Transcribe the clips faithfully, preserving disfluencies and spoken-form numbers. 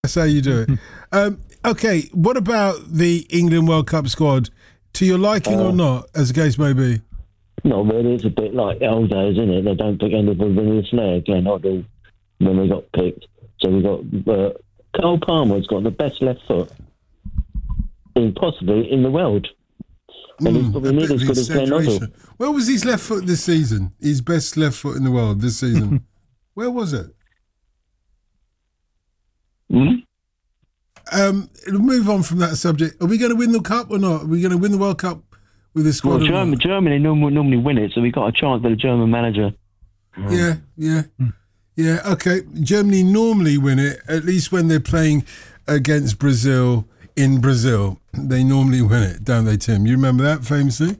That's how you do it. um, okay, what about the England World Cup squad? To your liking uh, or not, as the case may be? No, really, it's a bit like the old days, isn't it? They don't pick anybody in the snare again, I do, when we got picked. So we got... Uh, Cole Palmer's got the best left foot in possibly in the world. And mm, he's probably nearly as good as Glenn Hoddle. Where was his left foot this season? His best left foot in the world this season? Where was it? Hmm? Um, move on from that subject. Are we going to win the cup or not? Are we going to win the World Cup with the squad? Well, Germany, Germany normally, normally win it, so we got a chance with the German manager. Yeah, yeah, yeah. Okay, Germany normally win it, at least when they're playing against Brazil in Brazil. They normally win it, don't they, Tim? You remember that famously?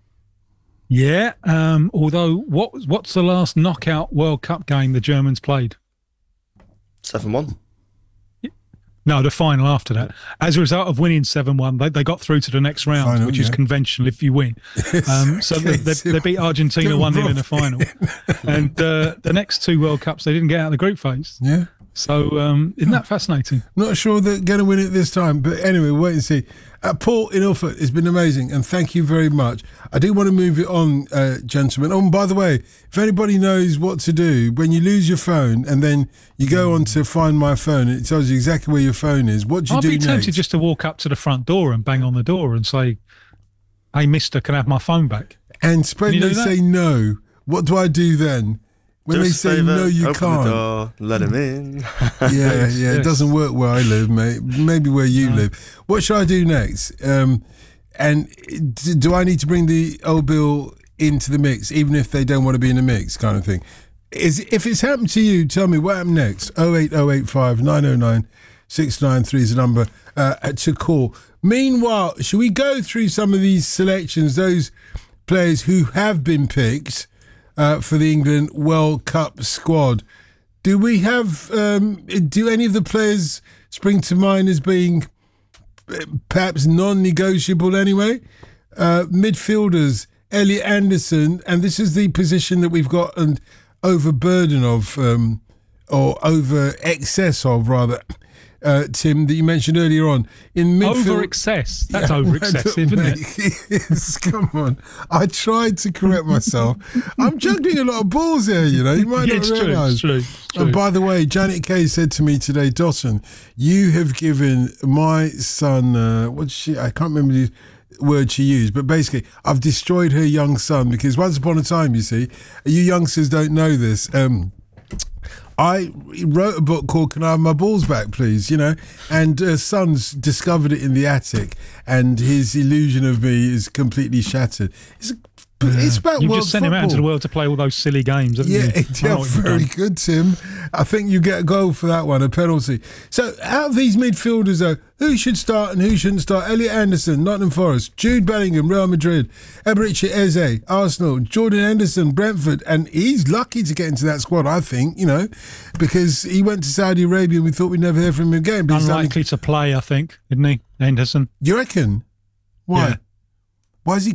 Yeah. Um, although, what what's the last knockout World Cup game the Germans played? seven one. No, the final after that. As a result of winning seven one, they, they got through to the next round, final, which yeah. is conventional if you win. Um, so okay, they, they, they beat Argentina one nil in the final. And uh, the next two World Cups, they didn't get out of the group phase. Yeah. So um, isn't that fascinating? Not sure they're going to win it this time. But anyway, wait and see. Uh, Paul in Ilford, it's been amazing. And thank you very much. I do want to move it on, uh, gentlemen. Oh, and by the way, if anybody knows what to do, when you lose your phone and then you go on to Find My Phone, it tells you exactly where your phone is. What do you I'd do be next? tempted just to walk up to the front door and bang on the door and say, "Hey, mister, can I have my phone back?" And when they say no, what do I do then? When Just they say favor, no, you open can't. The door, let him in. yeah, yeah, yes. It doesn't work where I live, mate. Maybe where you no. live. What should I do next? Um, and do I need to bring the old Bill into the mix, even if they don't want to be in the mix, kind of thing? Is if it's happened to you, tell me what happened next. oh eight oh eight five nine oh nine six nine three is the number uh, to call. Meanwhile, should we go through some of these selections, those players who have been picked Uh, for the England World Cup squad? Do we have, um, do any of the players spring to mind as being perhaps non-negotiable anyway? Uh, midfielders, Elliot Anderson, and this is the position that we've got an overburden of, um, or over excess of rather, uh, Tim, that you mentioned earlier on. In midfield, over excess. That's yeah, over excessive, isn't it? Yes, come on. I tried to correct myself. I'm juggling a lot of balls here, you know. You might yeah, not realise. True, it's true. And by the way, Janet Kay said to me today, Dotton, you have given my son, uh, what she, I can't remember the word she used, but basically, I've destroyed her young son because once upon a time, you see, you youngsters don't know this, um, I wrote a book called Can I Have My Balls Back, Please? You know, and uh, Son's discovered it in the attic and his illusion of me is completely shattered. It's, yeah. it's about You've world just sent football. him out into the world to play all those silly games, haven't yeah, you? Yeah, very good, Tim. I think you get a goal for that one, a penalty. So out of these midfielders, though, who should start and who shouldn't start? Elliot Anderson, Nottingham Forest, Jude Bellingham, Real Madrid, Eberechi Eze, Arsenal, Jordan Henderson, Brentford, and he's lucky to get into that squad, I think, you know, because he went to Saudi Arabia and we thought we'd never hear from him again. But unlikely to play, I think, isn't he, Henderson? You reckon? Why? Yeah. Why is he